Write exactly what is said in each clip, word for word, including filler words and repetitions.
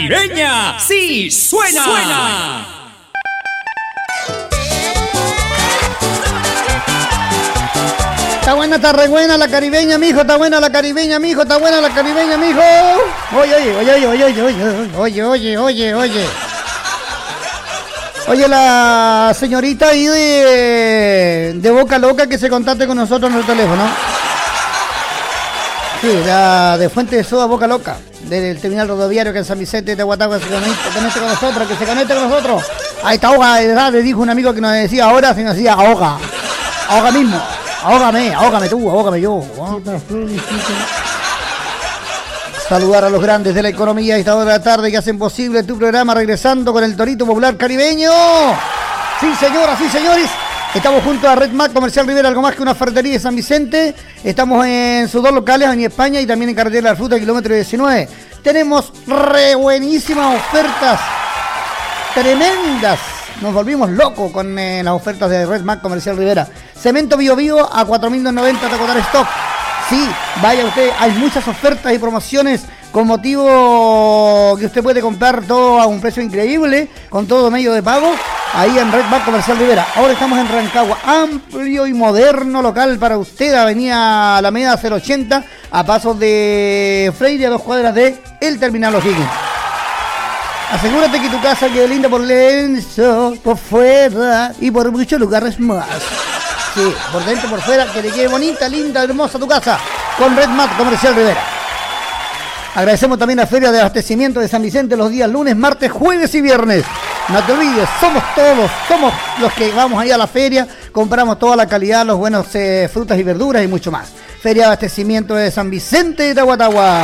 Caribeña sí suena. suena. Está buena, está re buena la caribeña, mijo, está buena la caribeña, mijo, está buena la caribeña, mijo. Oye, oye, oye, oye, oye, oye, oye, oye, oye, oye. Oye, la señorita ahí de, de Boca Loca que se contacte con nosotros en el teléfono. Sí, la de Fuente de Soda Boca Loca, del terminal rodoviario que en San Vicente de Huatagua se conecte con nosotros, que se conecte con nosotros. Ahí está ahoga, de verdad, le dijo un amigo que nos decía ahora, se nos decía ahoga, ahoga mismo. Ahógame, ahógame tú, ahógame yo. Saludar a los grandes de la economía a esta hora de la tarde que hacen posible tu programa, regresando con el Torito Popular Caribeño. Sí, señoras, sí, señores. Estamos junto a Red Mac Comercial Rivera, algo más que una ferretería de San Vicente. Estamos en sus dos locales, en España y también en Carretera de la Fruta, kilómetro diecinueve. Tenemos re buenísimas ofertas, tremendas. Nos volvimos locos con eh, las ofertas de Red Mac Comercial Rivera. Cemento Bio Bio a cuatro mil doscientos noventa de Cotar Stock. Sí, vaya usted, hay muchas ofertas y promociones con motivo que usted puede comprar todo a un precio increíble, con todo medio de pago, ahí en Red Mac Comercial Rivera. Ahora estamos en Rancagua, amplio y moderno local para usted, Avenida Alameda cero ochenta, a pasos de Freire, a dos cuadras de El Terminal O'Higgins. Asegúrate que tu casa quede linda por dentro, por fuera y por muchos lugares más. Sí, por dentro, por fuera, que te quede bonita, linda, hermosa tu casa con Red Mac Comercial Rivera. Agradecemos también a la Feria de Abastecimiento de San Vicente los días lunes, martes, jueves y viernes. No te olvides, somos todos, somos los que vamos ahí a la feria, compramos toda la calidad, los buenos eh, frutas y verduras y mucho más. Feria de Abastecimiento de San Vicente de Tahuatahua.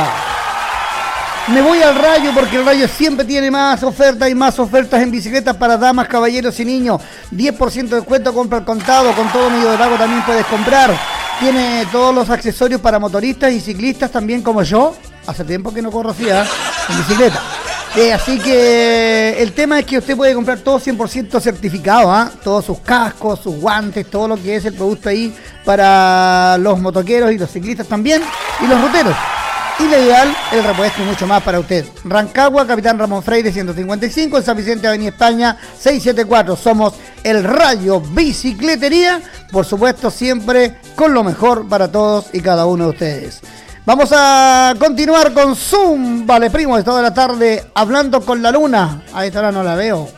Me voy al Rayo porque el Rayo siempre tiene más ofertas y más ofertas en bicicletas para damas, caballeros y niños. diez por ciento de descuento, compra al contado, con todo medio de pago también puedes comprar. Tiene todos los accesorios para motoristas y ciclistas también como yo. Hace tiempo que no corro así, ¿eh? En bicicleta. Eh, así que el tema es que usted puede comprar todo cien por ciento certificado, ¿eh? Todos sus cascos, sus guantes, todo lo que es el producto ahí para los motoqueros y los ciclistas también y los ruteros. Y lo ideal, el repuesto y mucho más para usted. Rancagua, Capitán Ramón Freire ciento cincuenta y cinco, en San Vicente, Avenida España seiscientos setenta y cuatro. Somos el Rayo Bicicletería, por supuesto siempre con lo mejor para todos y cada uno de ustedes. Vamos a continuar con Zoom, vale primo, de toda la tarde, hablando con la luna. A esta hora no la veo.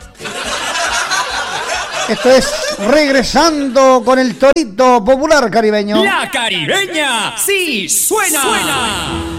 Esto es Regresando con el Torito Popular Caribeño. La Caribeña sí suena. suena.